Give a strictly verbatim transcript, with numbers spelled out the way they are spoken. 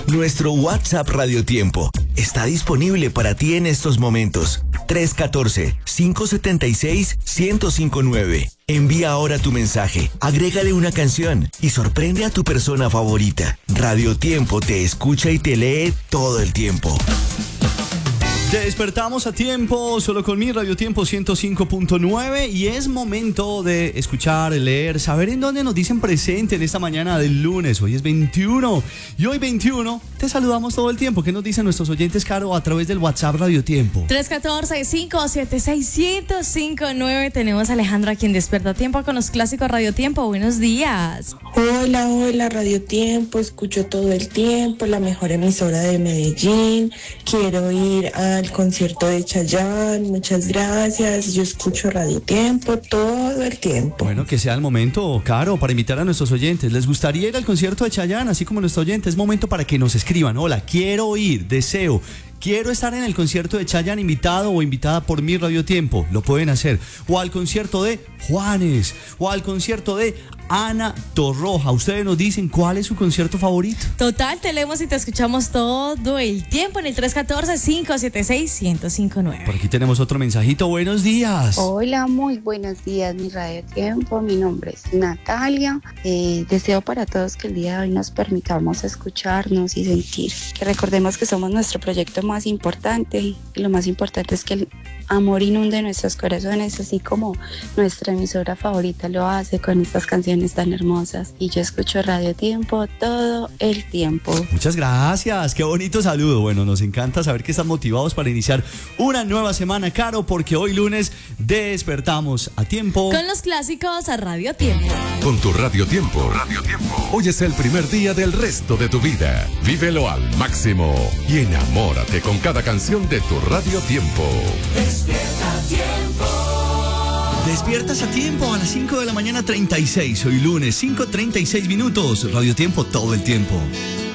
Nuestro WhatsApp Radio Tiempo está disponible para ti en estos momentos. tres uno cuatro, cinco siete seis, uno cero cinco nueve. Envía ahora tu mensaje, agrégale una canción y sorprende a tu persona favorita. Radio Tiempo te escucha y te lee todo el tiempo. Te despertamos a tiempo, solo con mi Radio Tiempo ciento cinco punto nueve, y es momento de escuchar, leer, saber en dónde nos dicen presente en esta mañana del lunes. Hoy es veintiuno y hoy veintiuno te saludamos todo el tiempo. ¿Qué nos dicen nuestros oyentes, Caro, a través del WhatsApp Radio Tiempo? tres uno cuatro, cinco siete seis, uno cero cinco nueve. Tenemos a Alejandra, quien despierta a tiempo con los clásicos Radio Tiempo. Buenos días. Hola, hola Radio Tiempo, escucho todo el tiempo, la mejor emisora de Medellín. Quiero ir al concierto de Chayanne, muchas gracias. Yo escucho Radio Tiempo todo el tiempo. Bueno, que sea el momento, Caro, para invitar a nuestros oyentes. ¿Les gustaría ir al concierto de Chayanne, así como nuestro oyente? Es momento para que nos escriban. Hola, quiero ir, deseo, quiero estar en el concierto de Chayanne, invitado o invitada por mi Radio Tiempo. Lo pueden hacer. O al concierto de Juanes, o al concierto de Ana Torroja. Ustedes nos dicen cuál es su concierto favorito. Total, te leemos y te escuchamos todo el tiempo en el tres uno cuatro, cinco siete seis, uno cero cinco nueve. Por aquí tenemos otro mensajito. Buenos días. Hola, muy buenos días, mi Radio Tiempo. Mi nombre es Natalia. Eh, deseo para todos que el día de hoy nos permitamos escucharnos y sentir. Que recordemos que somos nuestro proyecto más importante, y lo más importante es que el amor inunde nuestros corazones, así como nuestra emisora favorita lo hace con estas canciones tan hermosas. Y yo escucho Radio Tiempo todo el tiempo. Muchas gracias, qué bonito saludo. Bueno, nos encanta saber que están motivados para iniciar una nueva semana, Caro, porque hoy lunes despertamos a tiempo con los clásicos a Radio Tiempo. Con tu Radio Tiempo. Radio Tiempo. Hoy es el primer día del resto de tu vida. Vívelo al máximo y enamórate con cada canción de tu Radio Tiempo. Despierta a tiempo. Despiertas a tiempo a las cinco de la mañana treinta y seis. Hoy lunes, cinco treinta y seis minutos. Radio Tiempo todo el tiempo.